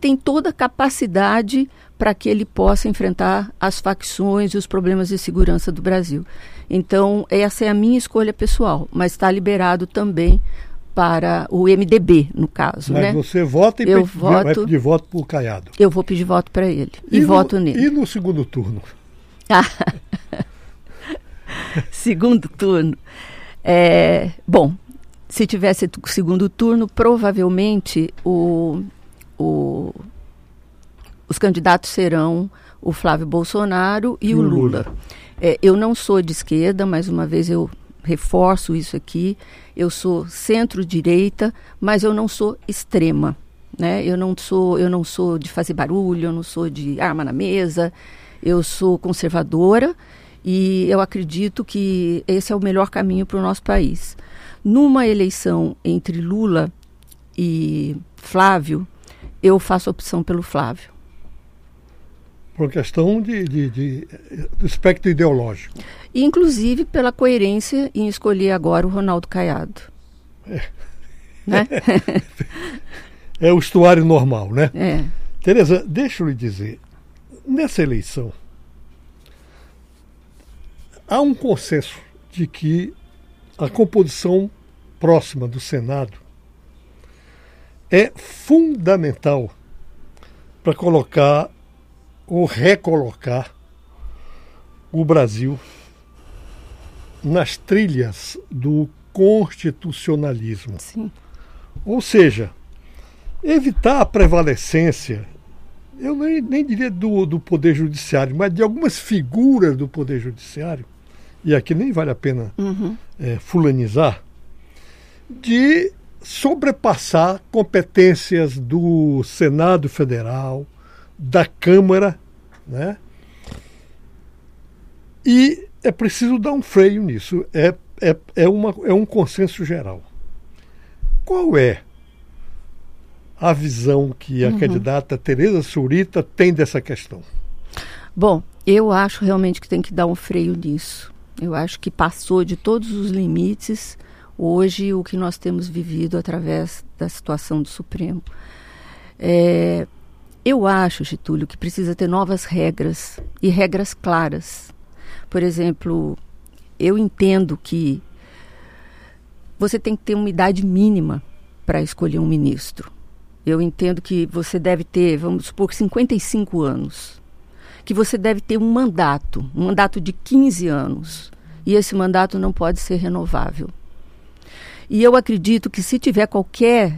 tem toda a capacidade para que ele possa enfrentar as facções e os problemas de segurança do Brasil. Então, essa é a minha escolha pessoal, mas está liberado também para o MDB, no caso. Mas né? Você vota e vai pedir voto para o Caiado. Eu vou pedir voto para ele e voto nele. E no segundo turno? Segundo turno. Bom, se tivesse segundo turno, provavelmente os candidatos serão o Flávio Bolsonaro e o Lula. Eu não sou de esquerda, mais uma vez eu reforço isso aqui. Eu sou centro-direita, mas eu não sou extrema, né? Eu não sou de fazer barulho, eu não sou de arma na mesa. Eu sou conservadora e eu acredito que esse é o melhor caminho para o nosso país. Numa eleição entre Lula e Flávio, eu faço opção pelo Flávio. Por questão do espectro ideológico. Inclusive pela coerência em escolher agora o Ronaldo Caiado. Né? É o estuário normal, né? É. Tereza, deixa eu lhe dizer, nessa eleição, há um consenso de que a composição próxima do Senado é fundamental para colocar ou recolocar o Brasil nas trilhas do constitucionalismo. Sim. Ou seja, evitar a prevalecência, eu nem diria do Poder Judiciário, mas de algumas figuras do Poder Judiciário, e aqui nem vale a pena fulanizar, de sobrepassar competências do Senado Federal, da Câmara, né? E é preciso dar um freio nisso. É um consenso geral. Qual é a visão que a candidata Tereza Surita tem dessa questão? Bom, eu acho realmente que tem que dar um freio nisso. Eu acho que passou de todos os limites hoje o que nós temos vivido através da situação do Supremo. Eu acho, Getúlio, que precisa ter novas regras e regras claras. Por exemplo, eu entendo que você tem que ter uma idade mínima para escolher um ministro. Eu entendo que você deve ter, vamos supor, 55 anos. Que você deve ter um mandato de 15 anos. E esse mandato não pode ser renovável. E eu acredito que se tiver qualquer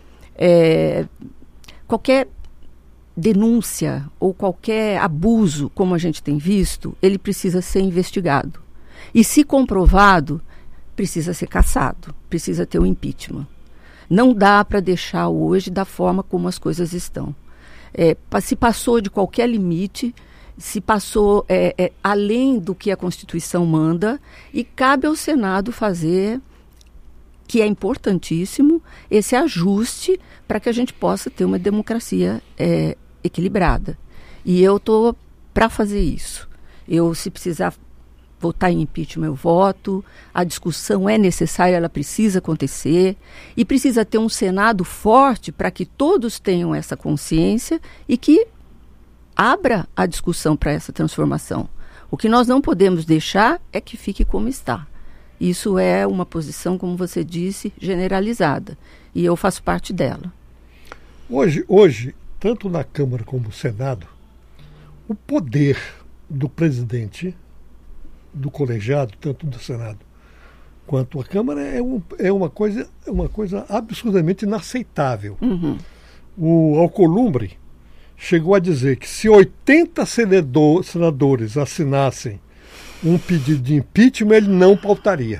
denúncia ou qualquer abuso, como a gente tem visto, ele precisa ser investigado. E se comprovado, precisa ser cassado, precisa ter um impeachment. Não dá para deixar hoje da forma como as coisas estão. Se passou de qualquer limite, se passou além do que a Constituição manda, e cabe ao Senado fazer, que é importantíssimo, esse ajuste para que a gente possa ter uma democracia equilibrada. E eu estou para fazer isso. Se precisar votar em impeachment, eu voto. A discussão é necessária, ela precisa acontecer. E precisa ter um Senado forte para que todos tenham essa consciência e que abra a discussão para essa transformação. O que nós não podemos deixar é que fique como está. Isso é uma posição, como você disse, generalizada. E eu faço parte dela. Hoje, tanto na Câmara como no Senado, o poder do presidente, do colegiado, tanto do Senado quanto a Câmara, é uma coisa absurdamente inaceitável. O Alcolumbre chegou a dizer que se 80 senadores assinassem um pedido de impeachment, ele não pautaria.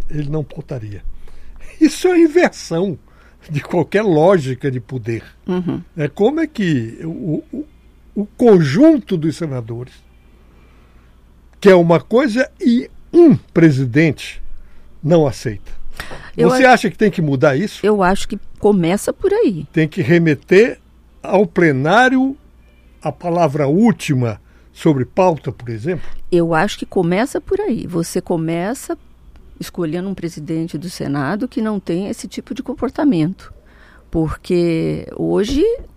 Isso é uma inversão de qualquer lógica de poder. Como é que o conjunto dos senadores quer uma coisa e um presidente não aceita? Você acha que tem que mudar isso? Eu acho que começa por aí. Tem que remeter ao plenário a palavra última sobre pauta, por exemplo? Eu acho que começa por aí. Você começa escolhendo um presidente do Senado que não tem esse tipo de comportamento. Porque hoje,